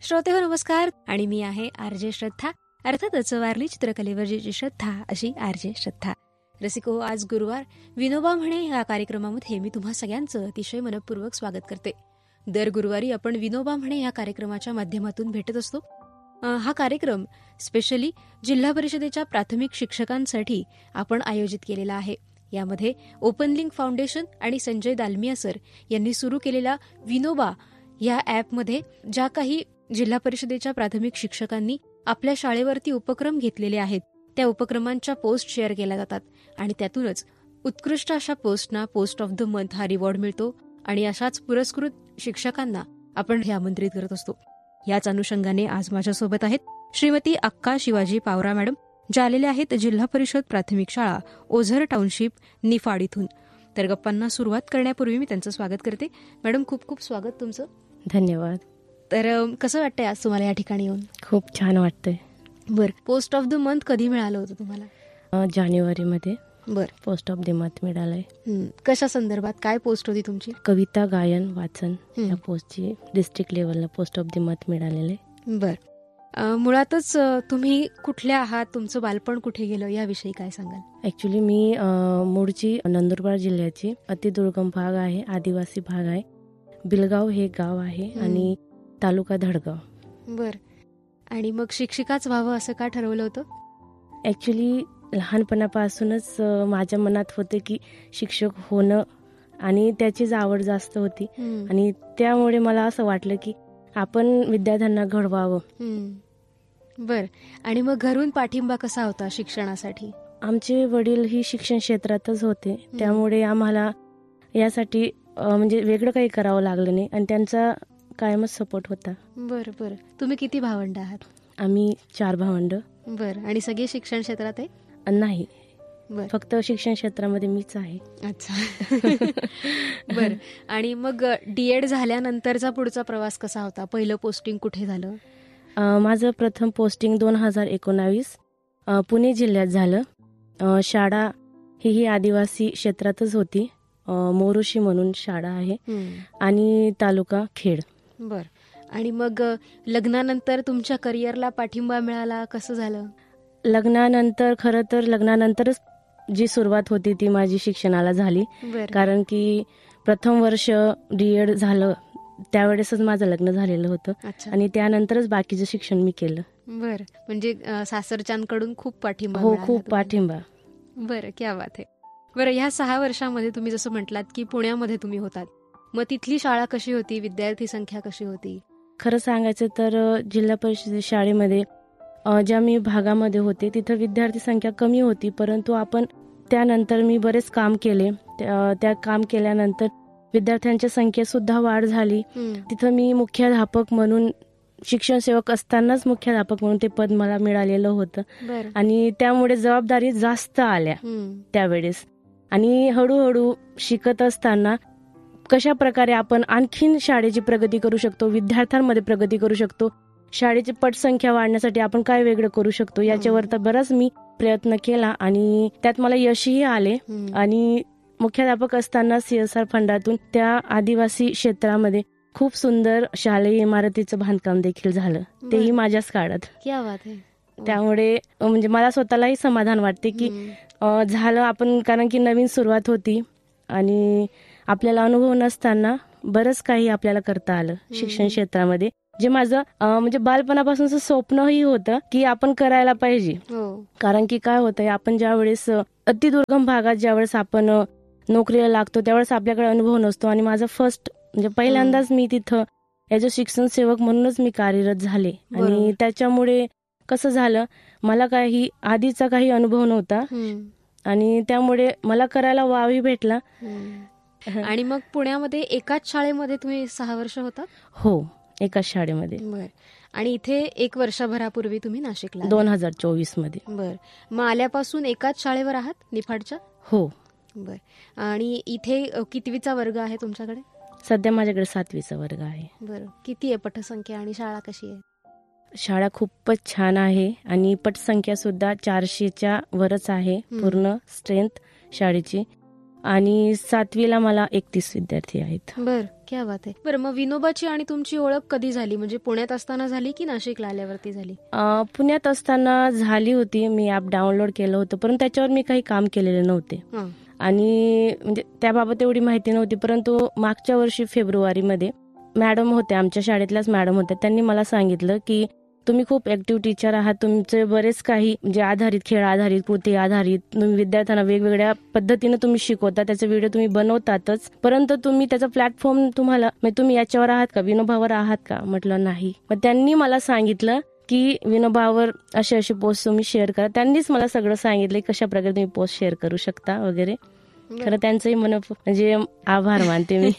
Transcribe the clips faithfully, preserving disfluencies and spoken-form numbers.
श्रोते हो नमस्कार. आणि मी आहे आर जे श्रद्धा, अर्थातच वारली चित्रकलेवर जी श्रद्धा अशी आर जे श्रद्धा. रसिको, आज गुरुवार विनोबा म्हणे या कार्यक्रमामध्ये मी तुम्हा सगळ्यांचं अतिशय मनपूर्वक स्वागत करते. दर गुरुवारी आपण विनोबा म्हणे या कार्यक्रमाच्या माध्यमातून भेटत असतो. हा कार्यक्रम स्पेशली जिल्हा परिषदेच्या प्राथमिक शिक्षकांसाठी आपण आयोजित केलेला आहे. यामध्ये ओपन लिंक फाउंडेशन आणि संजय दालमिया सर यांनी सुरू केलेल्या विनोबा या ॲपमध्ये ज्या काही जिल्हा परिषदेच्या प्राथमिक शिक्षकांनी आपल्या शाळेवरती उपक्रम घेतलेले आहेत त्या उपक्रमांच्या पोस्ट शेअर केल्या जातात आणि त्यातूनच उत्कृष्ट अशा पोस्टना पोस्ट ऑफ द मंथ हा रिवॉर्ड मिळतो आणि अशाच पुरस्कृत शिक्षकांना आपण हे आमंत्रित करत असतो. याच अनुषंगाने आज माझ्यासोबत आहेत श्रीमती अक्का शिवाजी पावरा मॅडम, ज्या आलेल्या आहेत जिल्हा परिषद प्राथमिक शाळा ओझर टाउनशिप निफाड इथून. तर गप्पांना सुरुवात करण्यापूर्वी मी त्यांचं स्वागत करते. मॅडम, खूप खूप स्वागत तुमचं. धन्यवाद. तर कसं वाटतंय आज तुम्हाला या ठिकाणी येऊन? खूप छान वाटतंय. बर, पोस्ट ऑफ द मंथ कधी मिळालं होतं तुम्हाला? जानेवारीमध्ये बर, पोस्ट ऑफ द मंथ मिळालंय. कशा संदर्भात काय पोस्ट होती तुमची? कविता गायन वाचन या पोस्टची डिस्ट्रिक्ट लेवलला पोस्ट ऑफ द मंथ मिळालेले. बर, मुळातच तुम्ही कुठल्या आहात, तुमचं बालपण कुठे गेलं याविषयी काय सांगाल? ऍक्च्युली मी मूळची नंदुरबार जिल्ह्याची अतिदुर्गम भाग आहे, आदिवासी भाग आहे. बिलगाव हे गाव आहे आणि तालुका धडगाव. बर, आणि मग शिक्षिकाच व्हावं असं का ठरवलं होतं? ऍक्च्युली लहानपणापासूनच माझ्या मनात होते की शिक्षक होणं आणि त्याचीच आवड जास्त होती आणि त्यामुळे मला असं वाटलं की आपण विद्यार्थ्यांना घडवावं. बर, आणि मग घरून पाठिंबा कसा होता शिक्षणासाठी? आमचे वडील ही शिक्षण क्षेत्रातच होते, त्यामुळे आम्हाला यासाठी म्हणजे वेगळं काही करावं लागलं नाही आणि त्यांचा कायमच सपोर्ट होता. बरं बरं. तुम्ही किती भावंड आहात? आम्ही चार भावंड. बरं, आणि सगळे शिक्षण क्षेत्रात आहे? नाही, फक्त शिक्षण क्षेत्रामध्ये मीच आहे. अच्छा. बर, आणि मग डीएड झाल्यानंतरचा पुढचा प्रवास कसा होता? पहिलं पोस्टिंग कुठे झालं? माझं प्रथम पोस्टिंग दोन हजार एकोणावीस पुणे जिल्ह्यात झालं. शाळा ही ही आदिवासी क्षेत्रातच होती, मोरुशी म्हणून शाळा आहे आणि तालुका खेड. बर, आणि मग लग्नानंतर तुमच्या करिअरला पाठिंबा मिळाला, कसं झालं? लग्नानंतर खरं तर लग्नानंतरच जी सुरुवात होती ती माझी शिक्षणाला झाली. कारण की प्रथम वर्ष डीएड झालं त्यावेळेसच माझं लग्न झालेलं होतं आणि त्यानंतरच बाकीचं शिक्षण मी केलं. बर, म्हणजे सासरच्यांकडून खूप पाठिंबा? हो, खूप पाठिंबा. बरं, क्या बात आहे. बरं, ह्या सहा वर्षामध्ये तुम्ही जसं म्हटलात की पुण्यामध्ये तुम्ही होतात, मग तिथली शाळा कशी होती? विद्यार्थी संख्या कशी होती? खरं सांगायचं तर जिल्हा परिषद शाळेमध्ये ज्या मी भागामध्ये होते तिथं विद्यार्थी संख्या कमी होती, परंतु आपण त्यानंतर मी बरेच काम केले. त्या काम केल्यानंतर विद्यार्थ्यांच्या संख्येत सुद्धा वाढ झाली. तिथं मी मुख्याध्यापक म्हणून, शिक्षण सेवक असतानाच मुख्याध्यापक म्हणून ते पद मला मिळालेलं होतं आणि त्यामुळे जबाबदारी जास्त आल्या त्यावेळेस. आणि हळूहळू शिकत असताना कशा प्रकारे आपण आणखीन शाळेची प्रगती करू शकतो, विद्यार्थ्यांमध्ये प्रगती करू शकतो, शाळेची पटसंख्या वाढण्यासाठी आपण काय वेगळं करू शकतो याच्यावर तर बराच मी प्रयत्न केला आणि त्यात मला यशही आले. आणि मुख्याध्यापक असताना सीएसआर फंडातून त्या आदिवासी क्षेत्रामध्ये खूप सुंदर शालेय इमारतीचं बांधकाम देखील झालं, तेही माझ्याच काळात. क्या बात आहे. त्यामुळे म्हणजे मला स्वतःलाही समाधान वाटते की झालं आपण, कारण की नवीन सुरुवात होती आणि आपल्याला अनुभव नसताना बरंच काही आपल्याला करता आलं शिक्षण क्षेत्रामध्ये, जे माझं म्हणजे बालपणापासूनचं स्वप्नही होतं की आपण करायला पाहिजे. कारण की काय होतंय, आपण ज्या वेळेस अतिदुर्गम भागात ज्यावेळेस आपण नोकरीला लागतो त्यावेळेस आपल्याकडे अनुभव नसतो आणि माझं फर्स्ट म्हणजे पहिल्यांदाच मी तिथं ॲज अ शिक्षण सेवक म्हणूनच मी कार्यरत झाले. आणि त्याच्यामुळे कसं झालं, मला काही आधीचा काही अनुभव नव्हता आणि त्यामुळे मला करायला वावही भेटला. आणि मग पुण्यामध्ये एकाच शाळेमध्ये तुम्ही सहा वर्ष होता? हो, एकाच शाळेमध्ये. बर, आणि इथे एक वर्षभरापूर्वी तुम्ही नाशिकला? दोन हजार चोवीस मध्ये. बर, मग आल्यापासून एकाच शाळेवर आहात निफाडच्या? हो. बर, आणि इथे कितवीचा वर्ग आहे तुमच्याकडे? सध्या माझ्याकडे सातवीचा वर्ग आहे. बरं, किती आहे पटसंख्या आणि शाळा कशी आहे? शाळा खूपच छान आहे आणि पटसंख्या सुद्धा चारशेच्या वरच आहे पूर्ण स्ट्रेंथ शाळेची. आणि सातवीला मला एकतीस विद्यार्थी आहेत. बर, क्या बात आहे. बरं, मग विनोबाची आणि तुमची ओळख कधी झाली? म्हणजे पुण्यात असताना झाली की नाशिकला आल्यावरती झाली? अ, पुण्यात असताना झाली होती. मी ॲप डाउनलोड केलं होतं, पण त्याच्यावर मी काही काम केलेले नव्हते हं. आणि म्हणजे त्याबाबत एवढी माहिती नव्हती. परंतु मागच्या वर्षी फेब्रुवारीमध्ये मॅडम होत्या, आमच्या शाळेतल्याच मॅडम होत्या, त्यांनी मला सांगितलं की तुम्ही खूप ऍक्टिव्ह टीचर आहात, तुमचे बरेच काही म्हणजे आधारित खेळ आधारित कृती आधारित तुम्ही विद्यार्थ्यांना वेगवेगळ्या पद्धतीने तुम्ही शिकवता, त्याचे व्हिडिओ तुम्ही बनवतातच, परंतु तुम्ही त्याचा प्लॅटफॉर्म तुम्हाला म्हणजे तुम्ही याच्यावर आहात का, विनोबावर आहात का? म्हटलं नाही. मग त्यांनी मला सांगितलं की विनोबावर अशी अशी पोस्ट तुम्ही शेअर करा. त्यांनीच मला सगळं सांगितलं कशा प्रकारे तुम्ही पोस्ट शेअर करू शकता वगैरे. खरं त्यांचंही मन म्हणजे आभार मानते मी.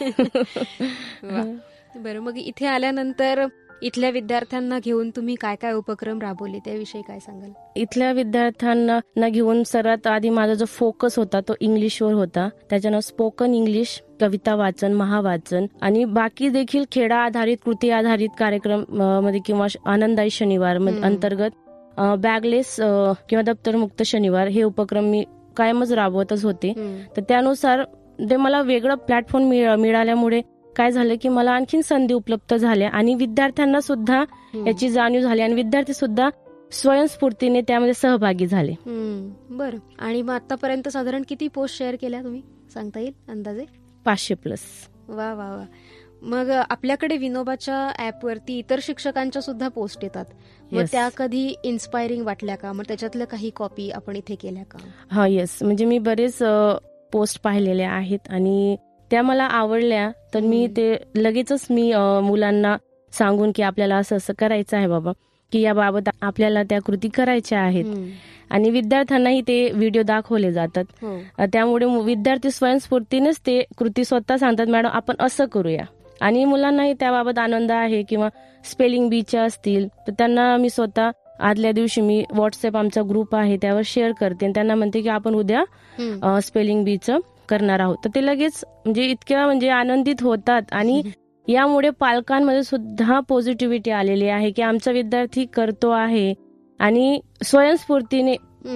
बरं, मग इथे आल्यानंतर इथल्या विद्यार्थ्यांना घेऊन तुम्ही काय काय उपक्रम राबवले त्याविषयी काय सांगाल? इथल्या विद्यार्थ्यांना घेऊन सर्वात आधी माझा जो फोकस होता तो इंग्लिशवर होता. त्याच्यानं स्पोकन इंग्लिश, कविता वाचन, महावाचन आणि बाकी देखील खेळा आधारित कृती आधारित कार्यक्रम मध्ये किंवा आनंदाई शनिवार अंतर्गत बॅगलेस किंवा दप्तरमुक्त शनिवार हे उपक्रम मी कायमच राबवतच होते. तर त्यानुसार ते मला वेगळं प्लॅटफॉर्म मिळाल्यामुळे काय झालं की मला आणखीन संधी उपलब्ध झाल्या आणि विद्यार्थ्यांना सुद्धा याची जाणीव झाली आणि विद्यार्थी सुद्धा स्वयंस्फूर्तीने त्यामध्ये सहभागी झाले. बरं, आणि मग आतापर्यंत साधारण किती पोस्ट शेअर केल्या तुम्ही सांगता येईल अंदाजे? पाचशे प्लस. वा वा वा. मग आपल्याकडे विनोबाच्या ऍपवरती इतर शिक्षकांच्या सुद्धा पोस्ट येतात, मग त्या कधी इन्स्पायरिंग वाटल्या का? मग त्याच्यातल्या काही कॉपी आपण इथे केल्या का? हा, येस. म्हणजे मी बरेच पोस्ट पाहिलेल्या आहेत आणि त्या मला आवडल्या, तर मी ते लगेचच मी मुलांना सांगून की आपल्याला असं असं करायचं आहे बाबा, की याबाबत आपल्याला त्या कृती करायच्या आहेत आणि विद्यार्थ्यांनाही ते व्हिडिओ दाखवले जातात. त्यामुळे विद्यार्थी स्वयंस्फूर्तीनेच ते कृती स्वतः सांगतात, मॅडम आपण असं करूया, आणि मुलांनाही त्याबाबत आनंद आहे. किंवा स्पेलिंग बीच्या असतील तर त्यांना मी स्वतः आदल्या दिवशी मी व्हॉट्सअप आमचा ग्रुप आहे त्यावर शेअर करते आणि त्यांना म्हणते की आपण उद्या स्पेलिंग बीचं करणार आहोत. तर ते लगेच म्हणजे इतक्या म्हणजे आनंदित होतात आणि यामुळे पालकांमध्ये सुद्धा पॉझिटिव्हिटी आलेली आहे की आमचा विद्यार्थी करतो आहे आणि स्वयंस्फूर्तीने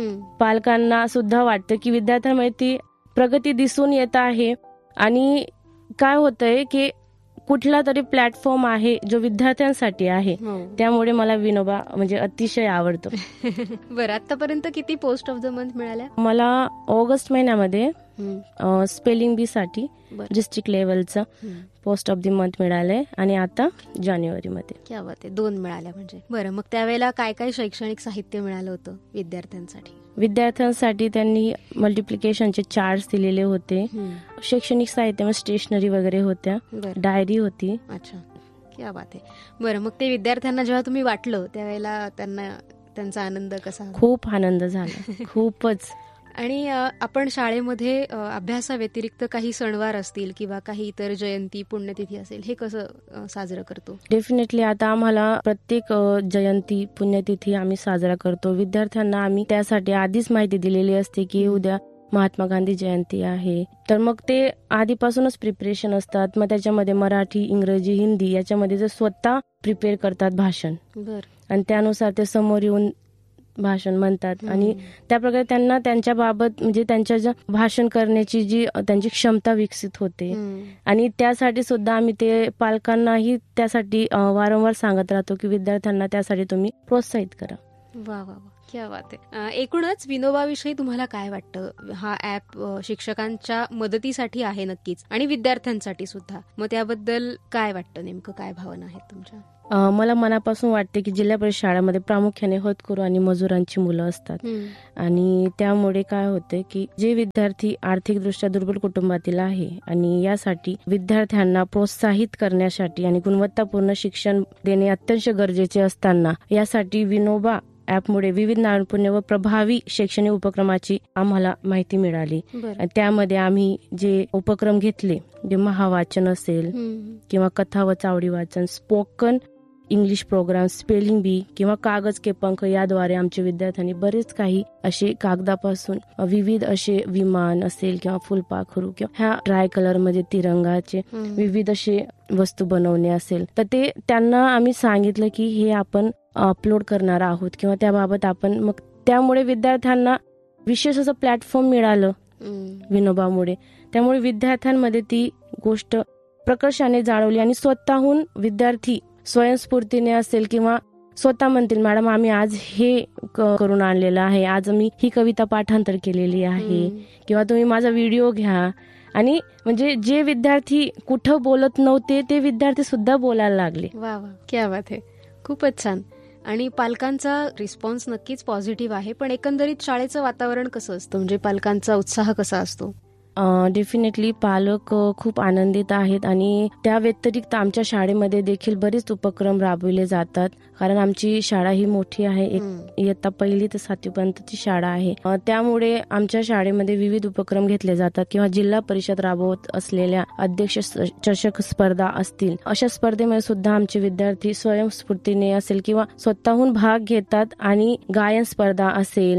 पालकांना सुद्धा वाटतं की विद्यार्थ्यांमध्ये ती प्रगती दिसून येत आहे. आणि काय होतंय की कुठला तरी प्लॅटफॉर्म आहे जो विद्यार्थ्यांसाठी आहे, त्यामुळे मला विनोबा म्हणजे अतिशय आवडतो. बरं, आतापर्यंत किती पोस्ट ऑफ द मंथ मिळाल्या? मला ऑगस्ट महिन्यामध्ये स्पेलिंग बी साठी district लेवलचं post of the month मिळालंय आणि आता जानेवारीमध्ये. क्या बात आहे, दोन मिळाल्या म्हणजे. बरं, मग त्यावेळेला काय काय शैक्षणिक साहित्य मिळालं होतं विद्यार्थ्यांसाठी? विद्यार्थ्यांसाठी त्यांनी मल्टिप्लिकेशनचे चार्ट्स दिलेले होते, शैक्षणिक साहित्य स्टेशनरी वगैरे होत्या, डायरी होती. अच्छा, क्या बात आहे. बरं, मग ते विद्यार्थ्यांना जेव्हा तुम्ही वाटलं त्यावेळेला त्यांना त्यांचा आनंद कसा? खूप आनंद झाला, खूपच. आणि आपण शाळेमध्ये अभ्यासाव्यतिरिक्त काही सणवार असतील किंवा काही इतर जयंती पुण्यतिथी असेल, हे कसं साजरं करतो? डेफिनेटली आता आम्हाला प्रत्येक जयंती पुण्यतिथी आम्ही साजरा करतो. विद्यार्थ्यांना आम्ही त्यासाठी आधीच माहिती दिलेली असते की उद्या महात्मा गांधी जयंती आहे, तर मग ते आधीपासूनच प्रिपरेशन असतात. मग त्याच्यामध्ये मराठी, इंग्रजी, हिंदी याच्यामध्ये जे स्वतः प्रिपेअर करतात भाषण, आणि त्यानुसार ते समोर येऊन भाषण म्हणतात आणि त्याप्रकारे त्यांना त्यांच्या बाबत म्हणजे त्यांच्या ज्या भाषण करण्याची जी त्यांची क्षमता विकसित होते. आणि त्यासाठी सुद्धा आम्ही ते पालकांनाही त्यासाठी वारंवार सांगत राहतो की विद्यार्थ्यांना त्यासाठी तुम्ही प्रोत्साहित करा. वा वा वा, क्या बात आहे. एकूणच विनोबाविषयी तुम्हाला काय वाटतं? हा ऍप शिक्षकांच्या मदतीसाठी आहे नक्कीच आणि विद्यार्थ्यांसाठी सुद्धा, मग त्याबद्दल काय वाटतं? नेमकं काय भावना आहेत तुमच्या? मला मनापासून वाटते की जिल्हा परिषद शाळेमध्ये प्रामुख्याने होतकरू आणि मजुरांची मुलं असतात आणि त्यामुळे काय होते की जे विद्यार्थी आर्थिकदृष्ट्या दुर्बल कुटुंबातील आहे आणि यासाठी विद्यार्थ्यांना प्रोत्साहित करण्यासाठी आणि गुणवत्तापूर्ण शिक्षण देणे अत्यंत गरजेचे असताना यासाठी विनोबा ऍपमुळे विविध नाविन्यपूर्ण व प्रभावी शैक्षणिक उपक्रमाची आम्हाला माहिती मिळाली. त्यामध्ये आम्ही जे उपक्रम घेतले, जे महावाचन असेल किंवा कथा व चावडी वाचन, स्पोकन इंग्लिश प्रोग्राम, स्पेलिंग बी किंवा कागज के पंख, याद्वारे आमच्या विद्यार्थ्यांनी बरेच काही असे कागदापासून विविध असे विमान असेल किंवा फुलपाखरू किंवा ह्या ड्राय कलर मध्ये तिरंगाचे विविध असे वस्तू बनवणे असेल, तर ते त्यांना आम्ही सांगितलं की हे आपण अपलोड करणार आहोत किंवा त्याबाबत आपण, मग त्यामुळे विद्यार्थ्यांना विशेष असं प्लॅटफॉर्म मिळालं विनोबामुळे. त्यामुळे विद्यार्थ्यांमध्ये ती गोष्ट प्रकर्षाने जाणवली आणि स्वतःहून विद्यार्थी स्वयंस्फूर्तीने असेल किंवा स्वतः म्हणतील मॅडम आम्ही आज हे करून आणलेलं आहे, आज मी ही कविता पाठांतर केलेली आहे, किंवा तुम्ही माझा व्हिडिओ घ्या. आणि म्हणजे जे विद्यार्थी कुठं बोलत नव्हते ते विद्यार्थी सुद्धा बोलायला लागले. वा वा, क्या बात आहे, खूपच छान. आणि पालकांचा रिस्पॉन्स नक्कीच पॉझिटिव्ह आहे, पण एकंदरीत शाळेचं वातावरण कसं असतं, म्हणजे पालकांचा उत्साह कसा असतो? डेफिनेटली पालक खूप आनंदित आहेत आणि त्या व्यतिरिक्त आमच्या शाळेमध्ये देखील बरेच उपक्रम राबविले जातात. कारण आमची शाळा ही मोठी आहे, एक इयत्ता पहिली ते सातवी पर्यंतची शाळा आहे. त्यामुळे आमच्या शाळेमध्ये विविध उपक्रम घेतले जातात किंवा जिल्हा परिषद राबवत असलेल्या अध्यक्ष चषक स्पर्धा असतील, अशा स्पर्धेमध्ये सुद्धा आमचे विद्यार्थी स्वयंस्फूर्तीने असेल किंवा स्वतःहून भाग घेतात. आणि गायन स्पर्धा असेल,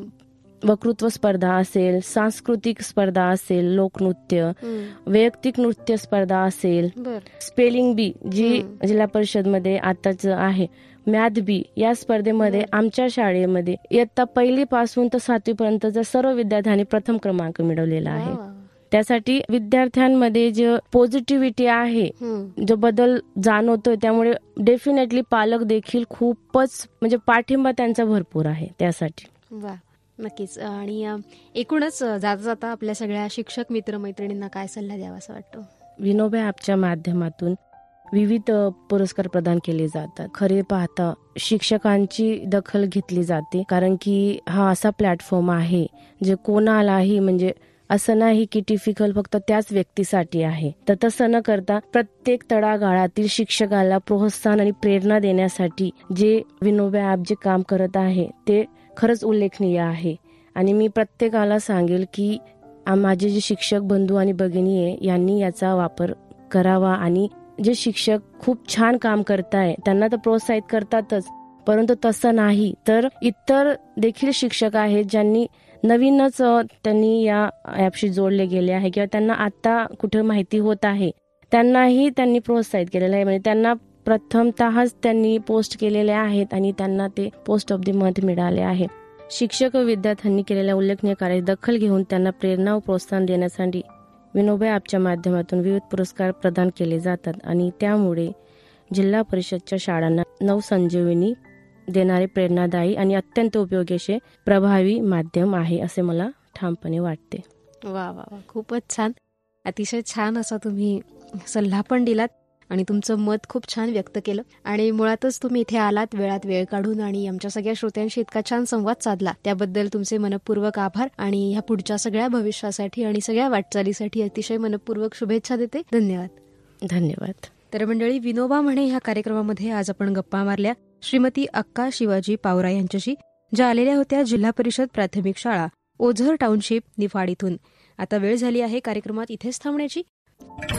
वक्तृत्व स्पर्धा असेल, सांस्कृतिक स्पर्धा असेल, लोकनृत्य, वैयक्तिक नृत्य स्पर्धा असेल, स्पेलिंग बी जी जिल्हा परिषद मध्ये आताच आहे, मॅथ बी, या स्पर्धेमध्ये आमच्या शाळेमध्ये इयत्ता पहिली पासून तर सातवी पर्यंतच्या सर्व विद्यार्थ्यांनी प्रथम क्रमांक मिळवलेला आहे. त्यासाठी विद्यार्थ्यांमध्ये जे पॉझिटिव्हिटी आहे, जो बदल जाणवतोय, त्यामुळे डेफिनेटली पालक देखील खूपच म्हणजे पाठिंबा त्यांचा भरपूर आहे त्यासाठी. वा, नक्कीच. आणि एकूणच जाता जाता आपल्या सगळ्या शिक्षक मित्रमैत्रिणींना काय सल्ला द्यावा असं वाटतं? विनोबा ॲपच्या माध्यमातून विविध पुरस्कार प्रदान केले जातात. खरे पाहता शिक्षकांची दखल घेतली जाते, कारण की हा असा प्लॅटफॉर्म आहे जे कोणालाही म्हणजे असं नाही की टिपिकल फक्त त्याच व्यक्तीसाठी आहे. तर तसं न करता प्रत्येक तळागाळातील शिक्षकाला प्रोत्साहन आणि प्रेरणा देण्यासाठी जे विनोबा ॲप जे काम करत आहे ते खरंच उल्लेखनीय आहे. आणि मी प्रत्येकाला सांगेल की माझे जे शिक्षक बंधू आणि भगिनी आहे यांनी याचा वापर करावा. आणि जे शिक्षक खूप छान काम करताय त्यांना तर प्रोत्साहित करतातच, परंतु तसं नाही तर इतर देखील शिक्षक आहेत ज्यांनी नवीनच त्यांनी या ॲपशी जोडले गेले आहे किंवा त्यांना आता कुठे माहिती होत आहे, त्यांनाही त्यांनी प्रोत्साहित केलेलं आहे. म्हणजे त्यांना प्रथमतःच त्यांनी पोस्ट केलेले आहेत आणि त्यांना ते पोस्ट ऑफ द मंथ मिळाले आहे. शिक्षक व विद्यार्थ्यांनी केलेल्या उल्लेखनीय कार्याची दखल घेऊन त्यांना प्रेरणा व प्रोत्साहन देण्यासाठी विनोबा ॲपच्या माध्यमातून विविध पुरस्कार प्रदान केले जातात. आणि त्यामुळे जिल्हा परिषदच्या शाळांना नवसंजीवनी देणारे प्रेरणादायी आणि अत्यंत उपयोगी असे प्रभावी माध्यम आहे असे मला ठामपणे वाटते. वा वा वा, खूपच छान. अतिशय छान असा तुम्ही सल्ला पण दिलात आणि तुमचं मत खूप छान व्यक्त केलं. आणि मुळातच तुम्ही इथे आलात वेळात वेळ काढून आणि आमच्या सगळ्या श्रोत्यांशी इतका छान संवाद साधला, त्याबद्दल तुमचे मनपूर्वक आभार. आणि ह्या पुढच्या सगळ्या भविष्यासाठी आणि सगळ्या वाटचालीसाठी अतिशय मनपूर्वक शुभेच्छा देते. धन्यवाद. धन्यवाद. तर मंडळी, विनोबा म्हणे ह्या कार्यक्रमामध्ये आज आपण गप्पा मारल्या श्रीमती अक्का शिवाजी पावरा यांच्याशी, ज्या आलेल्या होत्या जिल्हा परिषद प्राथमिक शाळा ओझर टाउनशिप निफाड इथून. आता वेळ झाली आहे कार्यक्रमात इथेच थांबण्याची.